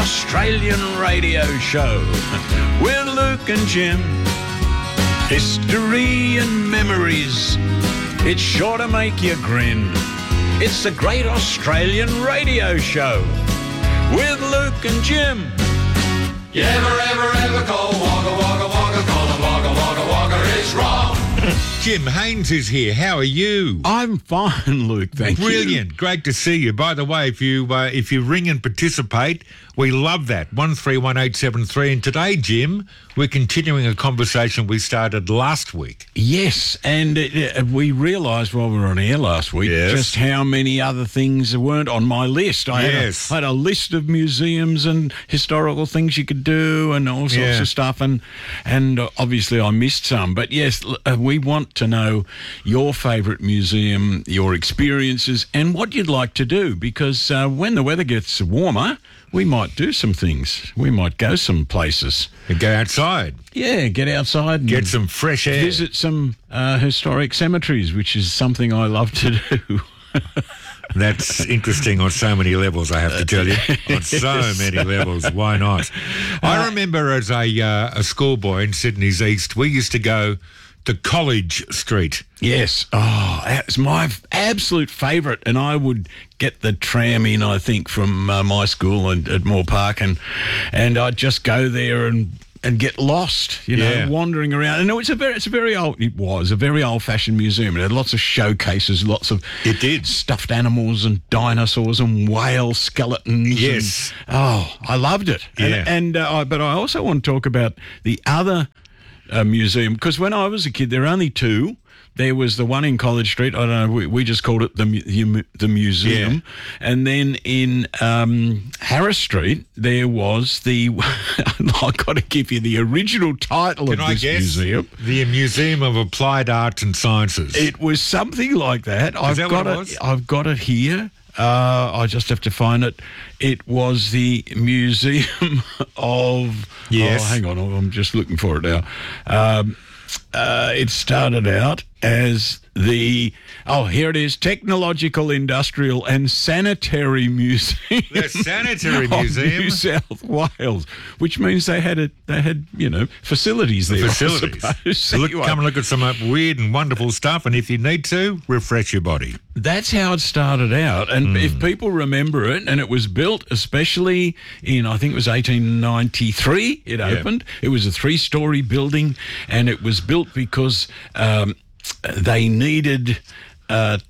Australian radio show with Luke and Jim. History and memories, it's sure to make you grin. It's the Great Australian Radio Show with Luke and Jim. You ever call Wagga Wagga Wagga, call him Wagga Wagga Wagga, it's wrong. Jim Haynes is here. How are you? I'm fine, Luke, thank you. Brilliant. Great to see you. By the way, if you ring and participate, we love that. 131873. And today, Jim, we're continuing a conversation we started last week. Yes, and we realised while we were on air last week just how many other things weren't on my list. I had a list of museums and historical things you could do and all sorts of stuff, and obviously I missed some. But yes, we want to know your favourite museum, your experiences, and what you'd like to do, because when the weather gets warmer, we might do some things. We might go some places. And go outside. Yeah, get outside. And get some fresh air. Visit some historic cemeteries, which is something I love to do. That's interesting on so many levels, I have to tell you. On so many levels. Why not? I remember as a schoolboy in Sydney's East, we used to go to College Street. Yes. Oh, that's my absolute favourite. And I would get the tram in, I think, from my school at Moore Park, and I'd just go there and get lost, wandering around. And it's a very old-fashioned museum. It had lots of showcases, lots of stuffed animals and dinosaurs and whale skeletons. Yes. I loved it. Yeah. But I also want to talk about the other museum, because when I was a kid, there were only two. There was the one in College Street. I don't know. We just called it the museum. Yeah. And then in Harris Street, there was the. I've got to give you the original title of this museum. The Museum of Applied Arts and Sciences. It was something like that. I've got it here. I just have to find it. It was the Museum of... Yes. Oh, hang on. I'm just looking for it now. It started out as the... Oh, here it is. Technological, Industrial and Sanitary Museum. The Sanitary Museum? New South Wales, which means they had facilities there. Facilities. Come and look at some weird and wonderful stuff, and if you need to, refresh your body. That's how it started out, and if people remember it, and it was built especially in, I think it was 1893, it opened. It was a 3-story building, and it was built because they needed... I'm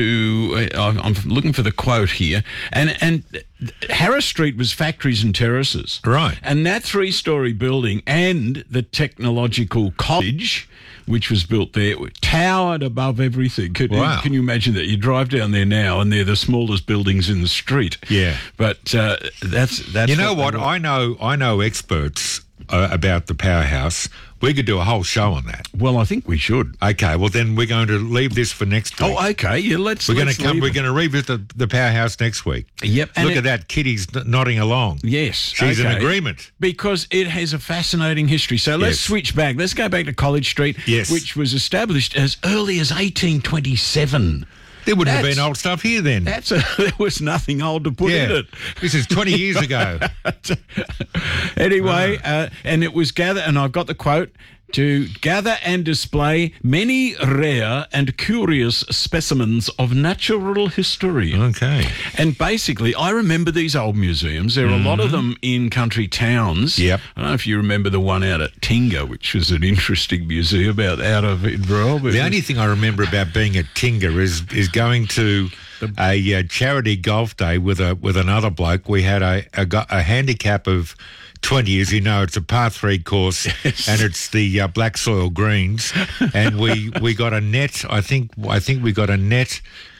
looking for the quote here, and Harris Street was factories and terraces, right? And that 3-story building and the Technological College, which was built there, towered above everything. Can you imagine that? You drive down there now, and they're the smallest buildings in the street. Yeah, but that's. You know what? I know experts about the powerhouse. We could do a whole show on that. Well, I think we should. Okay, well then we're going to leave this for next week. Oh, okay. Yeah, We're going to revisit the powerhouse next week. Yep. Look at that. Kitty's nodding along. Yes. She's in agreement. Because it has a fascinating history. So let's switch back. Let's go back to College Street, which was established as early as 1827. There wouldn't have been old stuff here then. There was nothing old to put in it. This is 20 years ago. Anyway, and it was and I've got the quote, to gather and display many rare and curious specimens of natural history. Okay. And basically, I remember these old museums. There are a lot of them in country towns. Yep. I don't know if you remember the one out at Tingha, which was an interesting museum out of Inverell. The only thing I remember about being at Tingha is going to a charity golf day with another bloke. We had a handicap of 20, as you know. It's a par 3 course, and it's the black soil greens, and we got a net. I think we got a net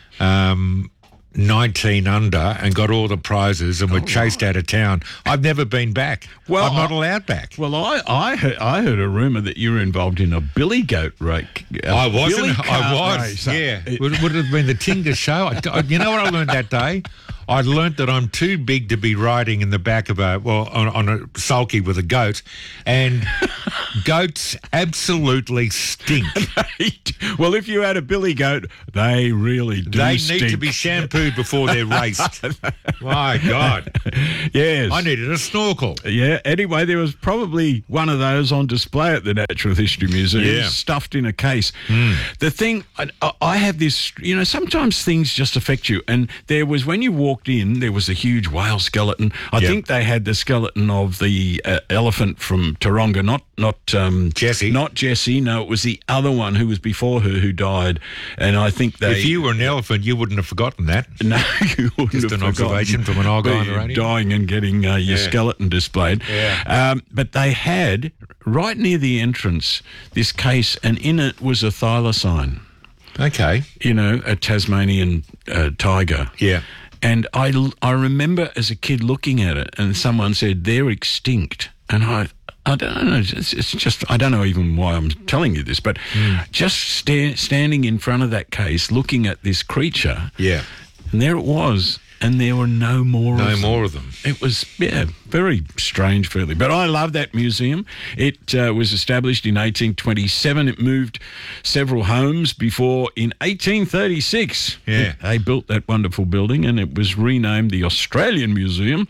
19 under and got all the prizes, and were chased out of town. I've never been back. Well, I'm not allowed back. Well, I heard a rumour that you were involved in a billy goat race. I wasn't. I was. Race. Yeah. Would it have been the Tingha show? You know what I learned that day? I'd learnt that I'm too big to be riding in the back of on a sulky with a goat, and goats absolutely stink. Well, if you had a billy goat, they really do They stink. need to be shampooed before they're raced. My God. Yes. I needed a snorkel. Yeah. Anyway, there was probably one of those on display at the Natural History Museum, stuffed in a case. The thing, I have this, sometimes things just affect you. And there was, when you walked in, there was a huge whale skeleton. I think they had the skeleton of the elephant from Taronga, not Jessie. Not Jessie. No, it was the other one who was before her who died. And I think they... If you were an elephant, you wouldn't have forgotten that. No, you wouldn't Just have an observation from an old guy on the radio. Dying and getting your skeleton displayed. Yeah. But they had, right near the entrance, this case, and in it was a thylacine. Okay. A Tasmanian tiger. Yeah. And I remember as a kid looking at it, and someone said, they're extinct. And I don't know, it's just, I don't know even why I'm telling you this, but just standing in front of that case, looking at this creature. Yeah. And there it was. And there were no more of them. It was, very strange, really. But I love that museum. It was established in 1827. It moved several homes before, in 1836, they built that wonderful building, and it was renamed the Australian Museum.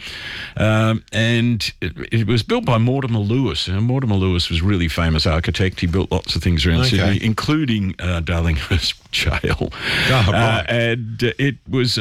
And it was built by Mortimer Lewis. And Mortimer Lewis was a really famous architect. He built lots of things around Sydney, including Darlinghurst Jail. Oh, right. And it was,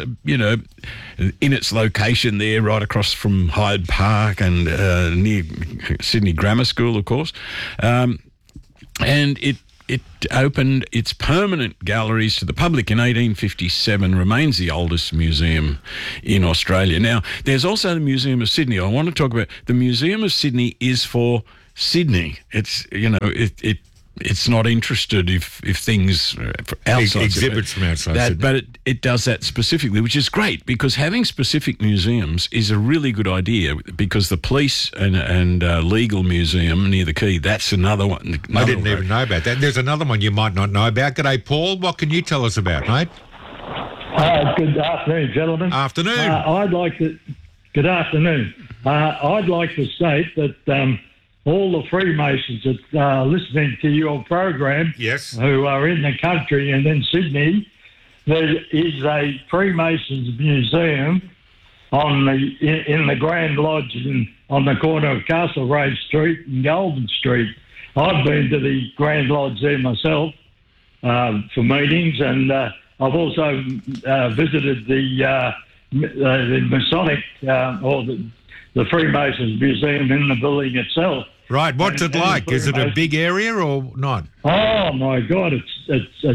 in its location there, right across from Hyde Park and near Sydney Grammar School, of course. And it opened its permanent galleries to the public in 1857, remains the oldest museum in Australia. Now, there's also the Museum of Sydney. I want to talk about the Museum of Sydney is for Sydney. It's, it's not interested if things outside exhibits from outside Sydney. But it does that specifically, which is great, because having specific museums is a really good idea, because the police and legal museum near the quay, that's another one. I didn't even know about that. There's another one you might not know about. G'day, Paul. What can you tell us about, mate? Good afternoon, gentlemen. Afternoon. Good afternoon. I'd like to state that all the Freemasons that are listening to your program, who are in the country and in Sydney, there is a Freemasons museum in the Grand Lodge on the corner of Castlereagh Street and Golden Street. I've been to the Grand Lodge there myself for meetings, and I've also visited the Masonic or the Freemasons Museum in the building itself. Right, what's it like? Is it a big area or not? Oh my God, it's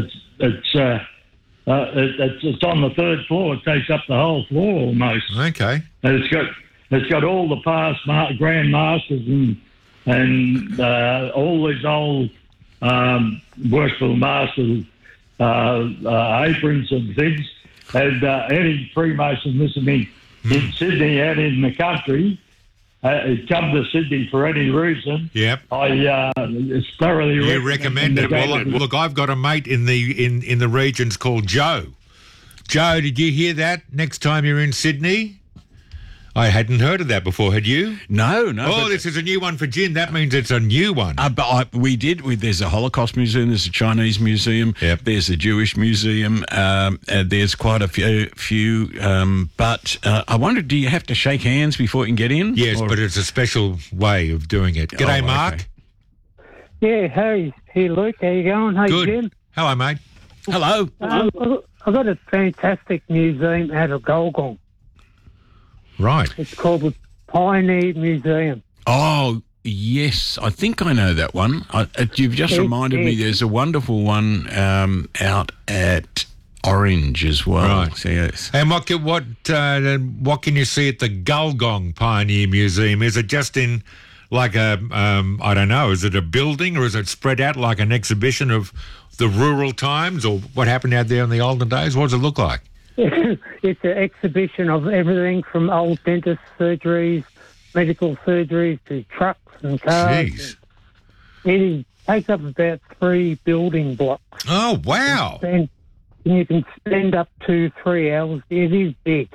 on the third floor. It takes up the whole floor almost. Okay. And it's got all the past Grand Masters and all these old worshipful masters aprons and things. And any Freemason listening in Sydney and in the country, come to Sydney for any reason. Yep. I thoroughly recommend it. Well, look, I've got a mate in the regions called Joe. Joe, did you hear that? Next time you're in Sydney? I hadn't heard of that before. Had you? No. Oh, this is a new one for Jim. That means it's a new one. But we did. There's a Holocaust museum. There's a Chinese museum. Yep. There's a Jewish museum. There's quite a few. But I wondered, do you have to shake hands before you can get in? Yes, but it's a special way of doing it. G'day, Mark. Okay. Yeah, hey, Luke. How you going? Hey, good. Jim. Hello, mate. Hello. I've got a fantastic museum out of Golgong. Right. It's called the Pioneer Museum. Oh, yes. I think I know that one. You've just reminded me there's a wonderful one out at Orange as well. Right. So, yes. And what can you see at the Golgong Pioneer Museum? Is it just in like I don't know, is it a building or is it spread out like an exhibition of the rural times or what happened out there in the olden days? What does it look like? It's an exhibition of everything from old dentist surgeries, medical surgeries to trucks and cars. Jeez. It takes up about 3 building blocks. Oh, wow. And you can spend up to 3 hours. It is big.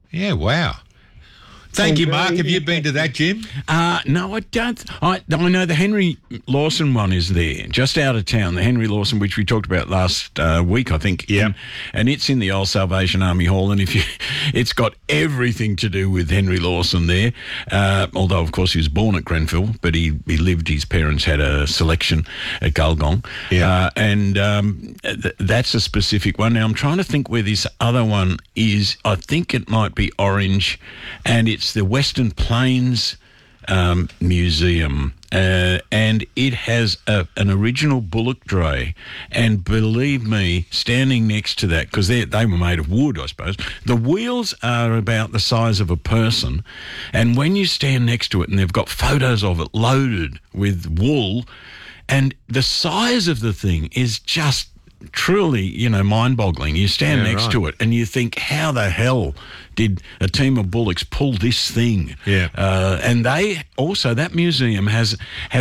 Yeah, wow. Thank you, Mark. Have you been to that, Jim? No, I don't. I know the Henry Lawson one is there, just out of town. The Henry Lawson, which we talked about last week, I think. Yeah. And it's in the old Salvation Army Hall, and it's got everything to do with Henry Lawson there. Although, of course, he was born at Grenfell, but he lived. His parents had a selection at Gulgong. Yeah. That's a specific one. Now I'm trying to think where this other one is. I think it might be Orange, and it's the Western Plains Museum, and it has an original bullock dray, and believe me, standing next to that, because they were made of wood, I suppose, the wheels are about the size of a person, and when you stand next to it, and they've got photos of it loaded with wool, and the size of the thing is just truly, mind-boggling. You stand next to it and you think, how the hell did a team of bullocks pull this thing? Yeah. And they also, that museum has a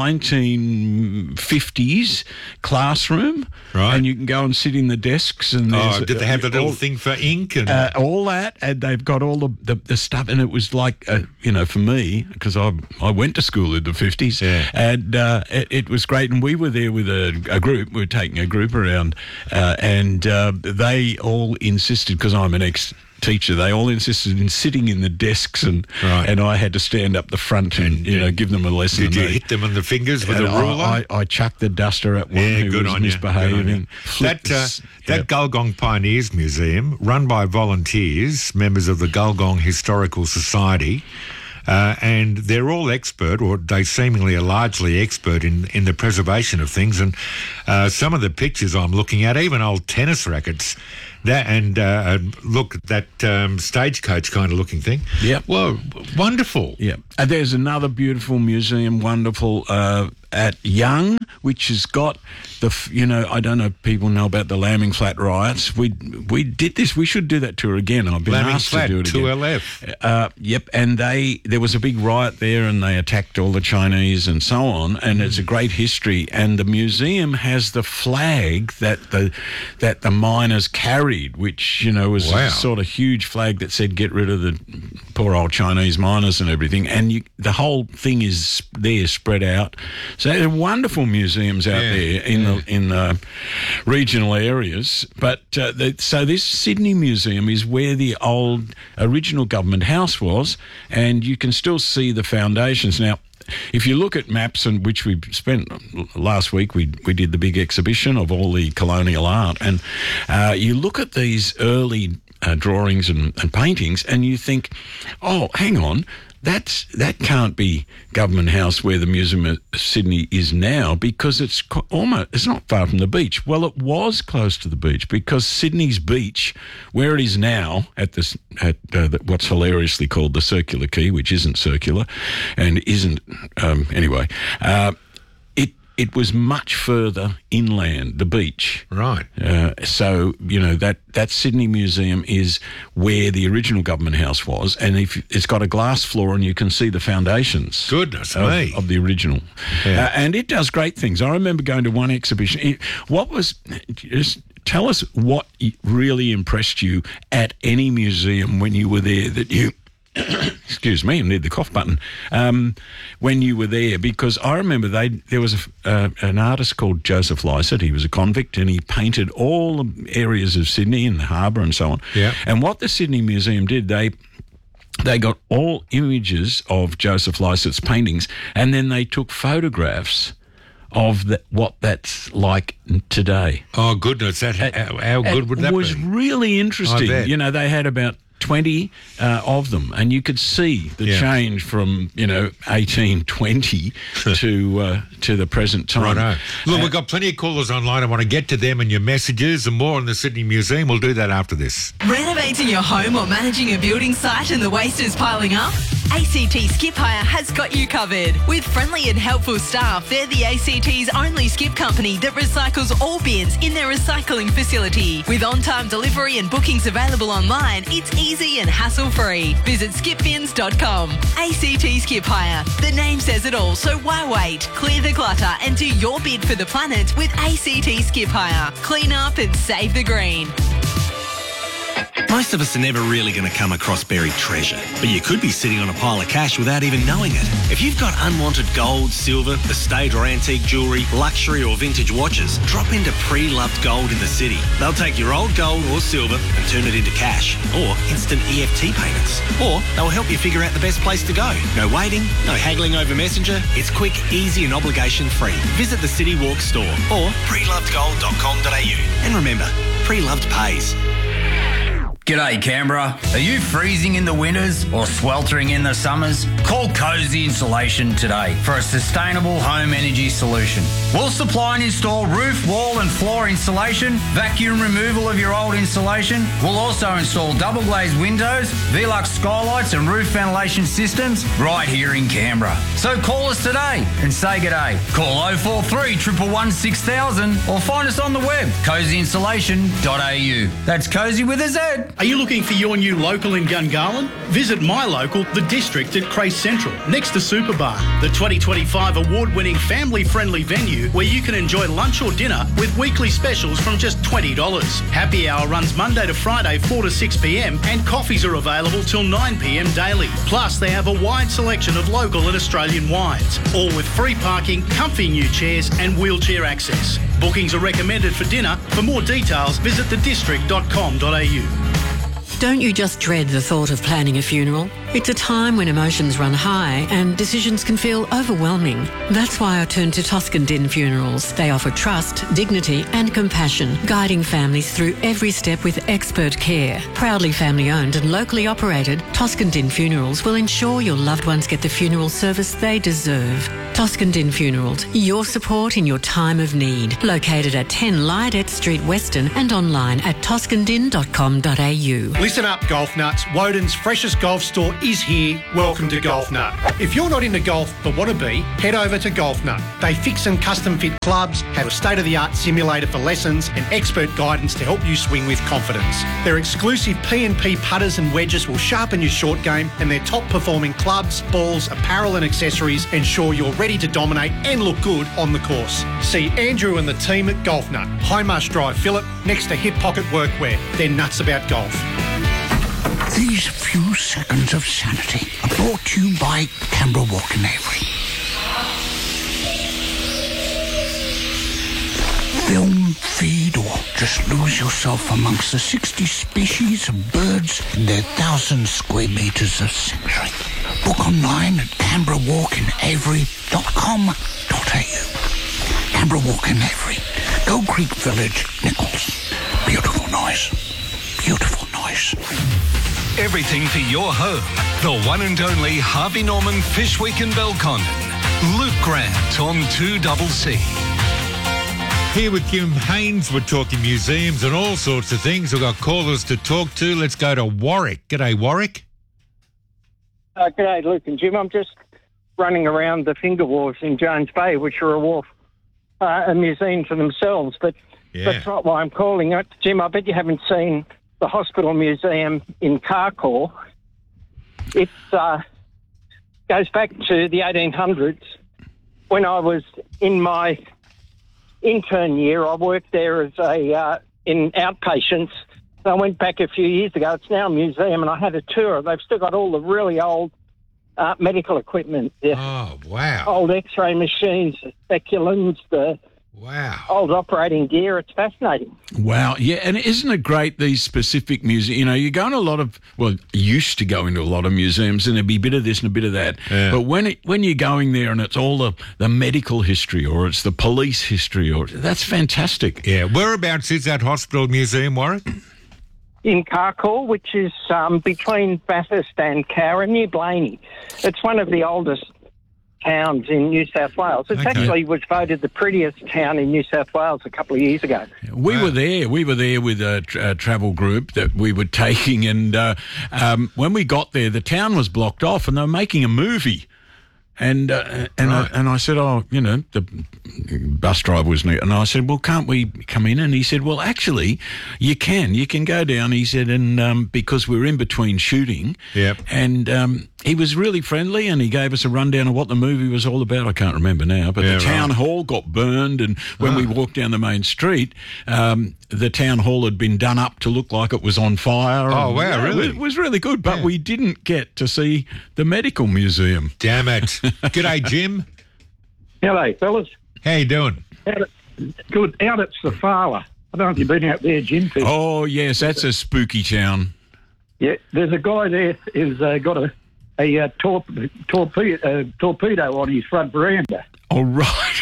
1950s classroom. Right. And you can go and sit in the desks. And did they have the little thing for ink? And all that, and they've got all the stuff, and it was like, for me, because I went to school in the 50s, and it was great, and we were there with a group. We were taking a group around, and they all insisted, because I'm an ex-teacher, they all insisted in sitting in the desks, and I had to stand up the front and give them a lesson. Did you hit them on the fingers with a ruler? I chucked the duster at one who was misbehaving. That Gulgong Pioneers Museum, run by volunteers, members of the Gulgong Historical Society, and they're all expert, or they seemingly are largely expert in the preservation of things. And some of the pictures I'm looking at, even old tennis rackets, look at that stagecoach kind of looking thing. Yeah. Well, wonderful. Yeah. And there's another beautiful museum, wonderful, at Young, which has got I don't know if people know about the Lambing Flat riots. We did this. We should do that tour again. I've been Lambing asked Flat, to do it again. 2LF. Yep. And there was a big riot there, and they attacked all the Chinese and so on. And it's a great history. And the museum has the flag that the miners carried, which was a sort of huge flag that said "Get rid of the poor old Chinese miners" and everything. And the whole thing is there spread out. So there are wonderful museums out there in the regional areas. But so this Sydney Museum is where the old original government house was, and you can still see the foundations. Now, if you look at maps, and which we spent last week, we did the big exhibition of all the colonial art, and you look at these early drawings and paintings, and you think, oh, hang on, that can't be Government House where the Museum of Sydney is now, because it's not far from the beach. Well, it was close to the beach, because Sydney's beach, where it is now at what's hilariously called the Circular Quay, which isn't circular and isn't anyway. It was much further inland, the beach. Right. So, that Sydney Museum is where the original government house was, and it's got a glass floor and you can see the foundations. Goodness me. Of the original. Yeah. And it does great things. I remember going to one exhibition. Just tell us what really impressed you at any museum when you were there that you... Excuse me, I need the cough button. When you were there, because I remember there was an artist called Joseph Lycett. He was a convict, and he painted all the areas of Sydney and the harbour and so on. Yeah. And what the Sydney Museum did, they got all images of Joseph Lycett's paintings, and then they took photographs of what that's like today. Oh, goodness. How good would that be? It was really interesting. I bet. They had about 20 of them, and you could see the change from 1820 to the present time. Righto. Look, we've got plenty of callers online. I want to get to them and your messages and more on the Sydney Museum. We'll do that after this. Renovating your home or managing a building site and the waste is piling up? ACT Skip Hire has got you covered. With friendly and helpful staff, they're the ACT's only skip company that recycles all bins in their recycling facility. With on-time delivery and bookings available online, it's easy and hassle-free. Visit skipbins.com. ACT Skip Hire. The name says it all, so why wait? Clear the clutter and do your bid for the planet with ACT Skip Hire. Clean up and save the green. Most of us are never really going to come across buried treasure, but you could be sitting on a pile of cash without even knowing it. If you've got unwanted gold, silver, estate or antique jewellery, luxury or vintage watches, drop into Pre-Loved Gold in the city. They'll take your old gold or silver and turn it into cash or instant EFT payments. Or they'll help you figure out the best place to go. No waiting, no haggling over Messenger. It's quick, easy and obligation-free. Visit the City Walk store or prelovedgold.com.au. And remember, Pre-Loved pays. G'day Canberra. Are you freezing in the winters or sweltering in the summers? Call Cozy Insulation today for a sustainable home energy solution. We'll supply and install roof, wall and floor insulation, vacuum removal of your old insulation. We'll also install double glazed windows, Velux skylights and roof ventilation systems right here in Canberra. So call us today and say g'day. Call 043 111 6000 or find us on the web, cozyinsulation.au. That's Cozy with a Z. Are you looking for your new local in Gungahlin? Visit my local, The District at Crace Central, next to Superbar, the 2025 award-winning family-friendly venue where you can enjoy lunch or dinner with weekly specials from just $20. Happy hour runs Monday to Friday 4 to 6 p.m. and coffees are available till 9 p.m. daily. Plus, they have a wide selection of local and Australian wines, all with free parking, comfy new chairs and wheelchair access. Bookings are recommended for dinner. For more details, visit thedistrict.com.au. Don't you just dread the thought of planning a funeral? It's a time when emotions run high and decisions can feel overwhelming. That's why I turn to Toscan Din Funerals. They offer trust, dignity and compassion, guiding families through every step with expert care. Proudly family owned and locally operated, Toscan Din Funerals will ensure your loved ones get the funeral service they deserve. Toscan Din Funerals, your support in your time of need. Located at 10 Lydet Street, Weston and online at toscandin.com.au. Listen up, Golf Nuts. Woden's freshest golf store is here. Welcome to Golf Nut. If you're not into golf but want to be, head over to Golf Nut. They fix and custom fit clubs, have a state-of-the-art simulator for lessons and expert guidance to help you swing with confidence. Their exclusive P&P putters and wedges will sharpen your short game, and their top-performing clubs, balls, apparel and accessories ensure you're ready to dominate and look good on the course. See Andrew and the team at Golf Nut, High Marsh Drive, Phillip, next to Hip Pocket Workwear. They're nuts about golf. These few seconds of sanity are brought to you by Canberra Walk and Avery. Film, feed, or just lose yourself amongst the 60 species of birds in their 1,000 square metres of sanctuary. Book online at canberrawalkinavery.com.au. Canberra Walk and Avery, Gold Creek Village, Nichols. Beautiful noise. Beautiful noise. Everything for your home. The one and only Harvey Norman Fish Week in Belconnen. Luke Grant on 2CC. Here with Kim Haynes, we're talking museums and all sorts of things. We've got callers to talk to. Let's go to Warwick. G'day, Warwick. G'day, Luke and Jim. I'm just running around the Finger Wharves in Jones Bay, which are a museum to themselves. But that's not why I'm calling it. Jim, I bet you haven't seen the Hospital Museum in Carcoar. It goes back to the 1800s. When I was in my intern year, I worked there as in outpatients. I went back a few years ago. It's now a museum, and I had a tour. They've still got all the really old medical equipment. Oh, wow. Old X-ray machines, the speculums, the old operating gear. It's fascinating. Wow. Yeah, and isn't it great, these specific museums? You know, you go in a lot of, used to go into a lot of museums and there'd be a bit of this and a bit of that. Yeah. But when you're going there and it's all the medical history or it's the police history, that's fantastic. Yeah. Whereabouts is that Hospital Museum, Warwick? In Carcoar, which is between Bathurst and Cowra, near Blaney. It's one of the oldest towns in New South Wales. It actually was voted the prettiest town in New South Wales a couple of years ago. We were there. We were there with a travel group that we were taking, and when we got there, the town was blocked off, and they were making a movie. And I said, the bus driver was near, and I said, well, can't we come in? And he said, well, actually, you can go down. He said, and because we're in between shooting, and he was really friendly, and he gave us a rundown of what the movie was all about. I can't remember now, but the town hall got burned, and when we walked down the main street, the town hall had been done up to look like it was on fire. Oh, wow, really? It was really good, but we didn't get to see the medical museum. Damn it. G'day, Jim. Hello, fellas. How you doing? Good. Out at Safala. I don't know if you've been out there, Jim. Oh, yes, that's a spooky town. Yeah, there's a guy there who's got a torpedo on his front veranda. Oh, right.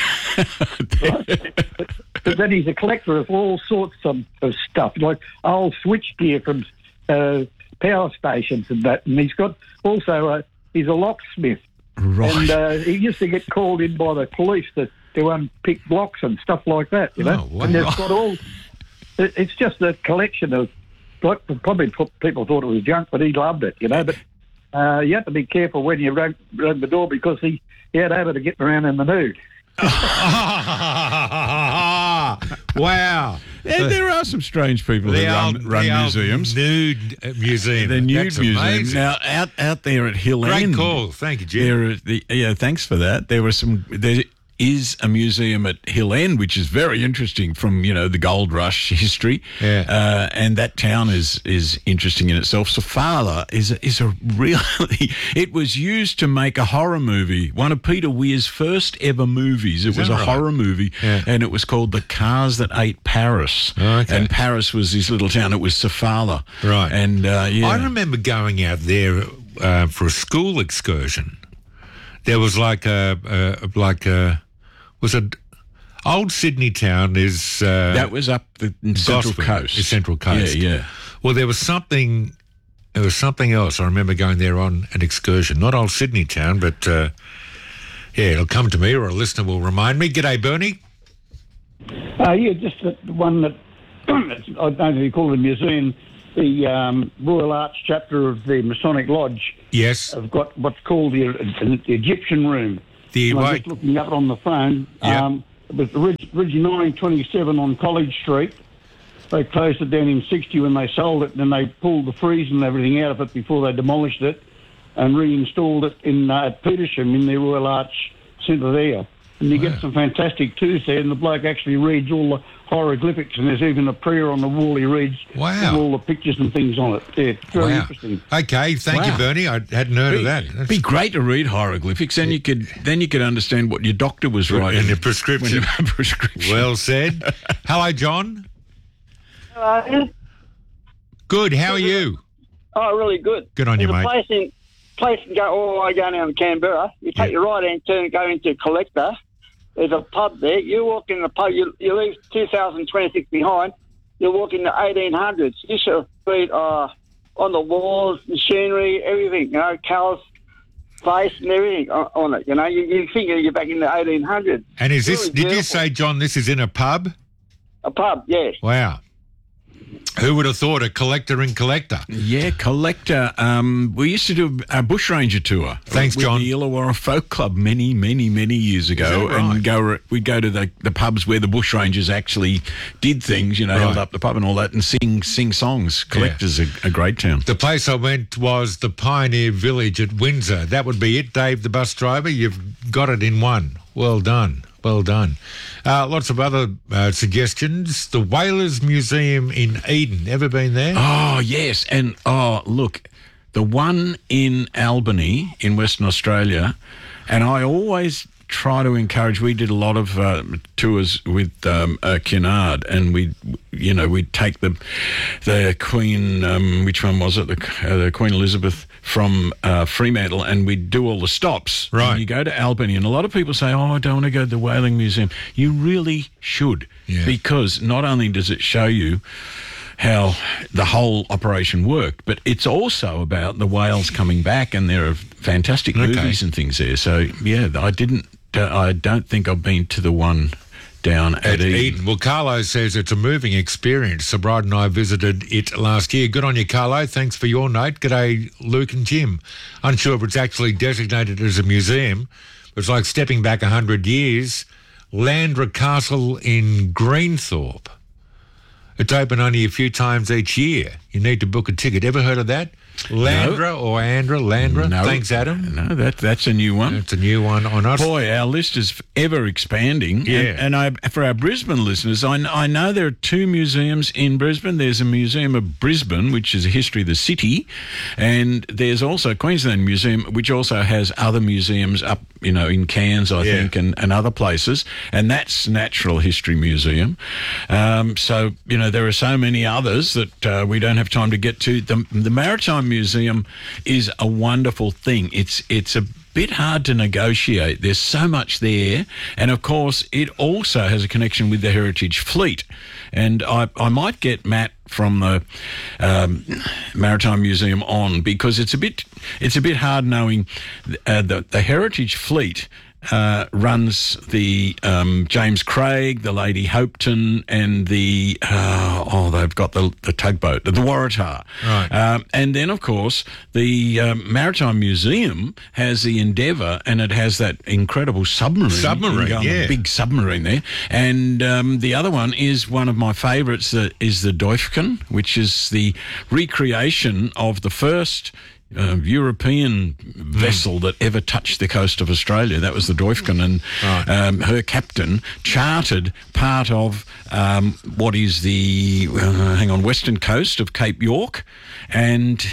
But then he's a collector of all sorts of stuff, like old switchgear from power stations and that. And he's got also, he's a locksmith. Right. And he used to get called in by the police to unpick blocks and stuff like that, you know. Oh, wow. And they've got all... It's just a collection of... Probably people thought it was junk, but he loved it, you know. But you have to be careful when you rang the door because he had over to get around in the nude. Wow. And there are some strange people that run museums. Nude museum. The nude That's museum. amazing. Now, out there at Hill End. Great call. Thank you, Jim. Thanks for that. There is a museum at Hill End, which is very interesting from, the gold rush history. Yeah. And that town is interesting in itself. Safala is a really... It was used to make a horror movie, one of Peter Weir's first ever movies. It was a horror movie, and it was called The Cars That Ate Paris. Oh, okay. And Paris was this little town. It was Safala. Right. And, I remember going out there for a school excursion. There was was it old Sydney town is... that was up the Central Coast. The Central Coast. Yeah. Well, there was something else. I remember going there on an excursion. Not old Sydney town, but it'll come to me or a listener will remind me. G'day, Bernie. Just the one that, I don't know if you call it a museum, the Royal Arts chapter of the Masonic Lodge. Yes. Have got what's called the Egyptian Room. I'm just looking up it on the phone. Yep. It was originally 1927 on College Street. They closed it down in 60 when they sold it, and then they pulled the frieze and everything out of it before they demolished it and reinstalled it at Petersham in the Royal Arts Centre there. And you get some fantastic tours there, and the bloke actually reads all the hieroglyphics, and there's even a prayer on the wall he reads with all the pictures and things on it. Yeah, it's very interesting. Okay, thank you, Bernie. I hadn't heard of that. It'd be great to read hieroglyphics, and you could understand what your doctor was writing in your prescription. Well said. Hello, John. Hello. Good. How are you? Oh, really good. Good on you, mate. Place and go all the way down to Canberra. You take your right hand turn and go into Collector. There's a pub there. You walk in the pub, you leave 2026 behind, you walk in the 1800s. You should read on the walls, machinery, everything, Cal's face and everything on it, You think you're back in the 1800s. And is this, did you say, John, this is in a pub? A pub, yes. Wow. Who would have thought a collector in Collector? Yeah, Collector. We used to do a bushranger tour. Thanks, with John. The Illawarra Folk Club many years ago. And we'd go to the pubs where the bushrangers actually did things, held up the pub and all that, and sing songs. Collector's a great town. The place I went was the Pioneer Village at Windsor. That would be it, Dave, the bus driver. You've got it in one. Well done. Well done. Lots of other suggestions. The Whalers Museum in Eden. Ever been there? Oh, yes. And, look, the one in Albany in Western Australia, and I always try to encourage, we did a lot of tours with Cunard, and we'd take the Queen, which one was it? The Queen Elizabeth from Fremantle, and we'd do all the stops. Right. And you go to Albany, and a lot of people say, I don't want to go to the Whaling Museum. You really should, because not only does it show you how the whole operation worked, but it's also about the whales coming back, and there are fantastic movies and things there. So, I don't think I've been to the one down at Eden. Well, Carlo says it's a moving experience. So Bride and I visited it last year. Good on you, Carlo. Thanks for your note. G'day, Luke and Jim. Unsure if it's actually designated as a museum, but it's like stepping back 100 years. Landra Castle in Greenthorpe. It's open only a few times each year. You need to book a ticket. Ever heard of that? Landra. No. Thanks, Adam. No, that's a new one. It's a new one on us. Boy, our list is ever expanding. Yeah. And for our Brisbane listeners, I know there are 2 museums in Brisbane. There's a Museum of Brisbane, which is a history of the city, and there's also Queensland Museum, which also has other museums up, in Cairns, I think, and other places, and that's Natural History Museum. So, there are so many others that we don't have time to get to. The Maritime Museum is a wonderful thing. It's a bit hard to negotiate. There's so much there, and of course it also has a connection with the Heritage Fleet. And I might get Matt from the Maritime Museum on, because it's a bit hard knowing the Heritage Fleet runs the James Craig, the Lady Hopetoun, and the they've got the tugboat, the Waratah. Right. And then, of course, the Maritime Museum has the Endeavour, and it has that incredible submarine. Yeah. Big submarine there. And the other one is one of my favourites, is the Doifken, which is the recreation of the first European vessel that ever touched the coast of Australia. That was the Doifken, and her captain chartered part of what is the western coast of Cape York, and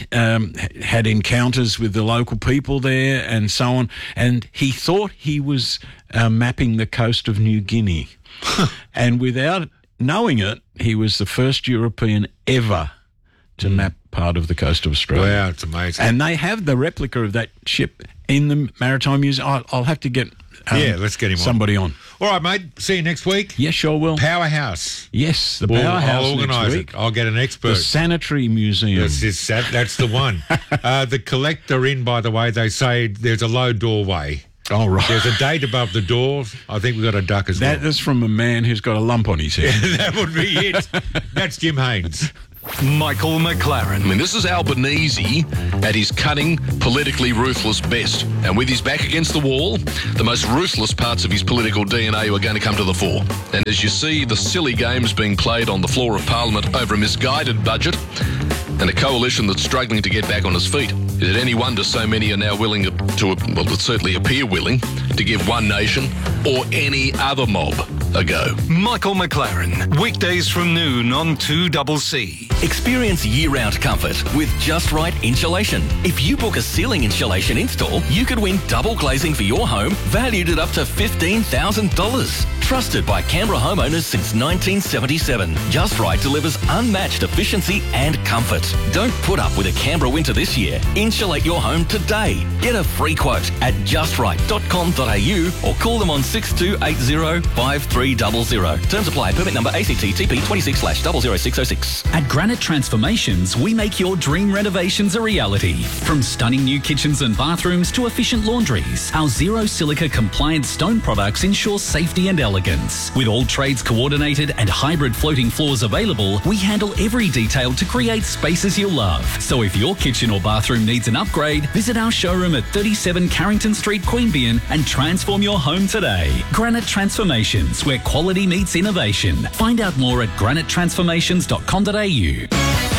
had encounters with the local people there and so on. And he thought he was mapping the coast of New Guinea, and without knowing it, he was the first European ever to map part of the coast of Australia. Wow, it's amazing. And they have the replica of that ship in the Maritime Museum. I'll have to get let's get him somebody on. All right, mate. See you next week. Yes, sure will. Powerhouse. Yes, the Powerhouse. I'll organise it. I'll get an expert. The Sanitary Museum. That's the one. The Collector Inn, by the way, they say there's a low doorway. Oh, right. There's a date above the door. I think we've got a duck as well. That is from a man who's got a lump on his head. Yeah, that would be it. That's Jim Haynes. Michael McLaren. I mean, this is Albanese at his cunning, politically ruthless best. And with his back against the wall, the most ruthless parts of his political DNA are going to come to the fore. And as you see the silly games being played on the floor of Parliament over a misguided budget and a coalition that's struggling to get back on its feet, is it any wonder so many are now willing to certainly appear willing, to give One Nation or any other mob a go? Michael McLaren, weekdays from noon on 2CC. Experience year-round comfort with Just Right Insulation. If you book a ceiling insulation install, you could win double glazing for your home, valued at up to $15,000. Trusted by Canberra homeowners since 1977, Just Right delivers unmatched efficiency and comfort. Don't put up with a Canberra winter this year. Insulate your home today. Get a free quote at justright.com.au or call them on 6280-5300. Terms apply. Permit number ACT-TP 26/00606. At Granite Transformations, we make your dream renovations a reality. From stunning new kitchens and bathrooms to efficient laundries, our zero silica compliant stone products ensure safety and elegance. With all trades coordinated and hybrid floating floors available, we handle every detail to create spaces you'll love. So if your kitchen or bathroom needs an upgrade, visit our showroom at 37 Carrington Street, Queanbeyan, and transform your home today. Granite Transformations, where quality meets innovation. Find out more at granitetransformations.com.au.